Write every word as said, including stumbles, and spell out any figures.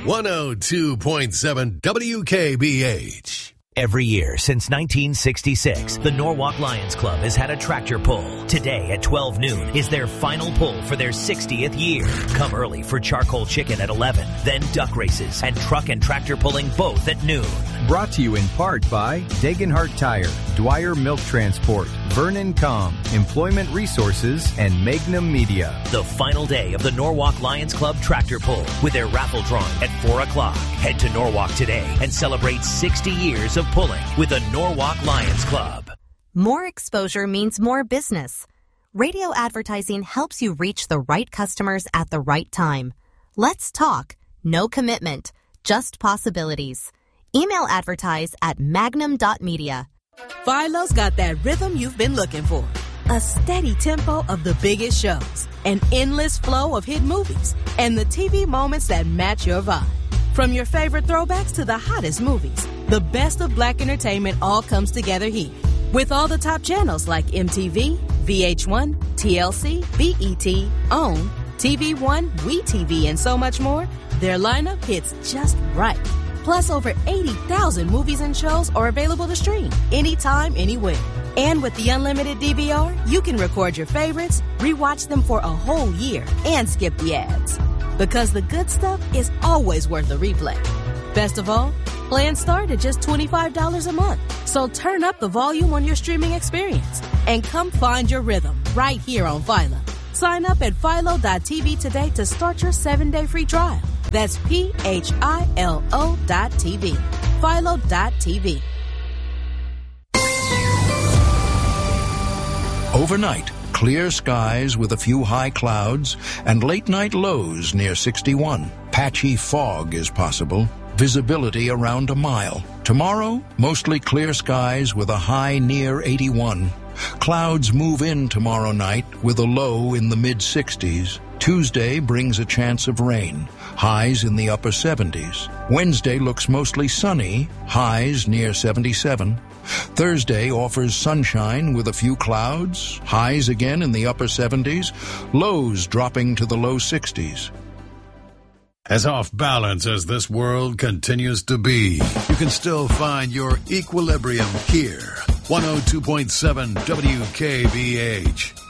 one oh two point seven W K B H. Every year since nineteen sixty-six, the Norwalk Lions Club has had a tractor pull. Today at twelve noon is their final pull for their sixtieth year. Come early for charcoal chicken at eleven, then duck races and truck and tractor pulling both at noon. Brought to you in part by Degenhart Tire, Dwyer Milk Transport, Vernon Com, Employment Resources, and Magnum Media. The final day of the Norwalk Lions Club tractor pull with their raffle drawing at four o'clock. Head to Norwalk today and celebrate sixty years of pulling with the Norwalk Lions Club. More exposure means more business. Radio advertising helps you reach the right customers at the right time. Let's talk. No commitment, just possibilities. Email advertise at magnum dot media. Philo's got that rhythm you've been looking for. A steady tempo of the biggest shows, an endless flow of hit movies, and the T V moments that match your vibe. From your favorite throwbacks to the hottest movies, the best of black entertainment all comes together here. With all the top channels like M T V, V H one, T L C, B E T, OWN, T V One, WeTV, and so much more, their lineup hits just right. Plus, over eighty thousand movies and shows are available to stream anytime, anywhere. And with the unlimited D V R, you can record your favorites, rewatch them for a whole year, and skip the ads. Because the good stuff is always worth a replay. Best of all, plans start at just twenty-five dollars a month. So turn up the volume on your streaming experience and come find your rhythm right here on Philo. Sign up at philo dot t v today to start your seven-day free trial. That's P H I L O dot T V. philo dot t v. Overnight, clear skies with a few high clouds and late-night lows near sixty-one. Patchy fog is possible. Visibility around a mile. Tomorrow, mostly clear skies with a high near eighty-one. Clouds move in tomorrow night with a low in the mid-sixties. Tuesday brings a chance of rain. Highs in the upper seventies. Wednesday looks mostly sunny. Highs near seventy-seven. Thursday offers sunshine with a few clouds. Highs again in the upper seventies. Lows dropping to the low sixties. As off balance as this world continues to be, you can still find your equilibrium here. one oh two point seven W K B H.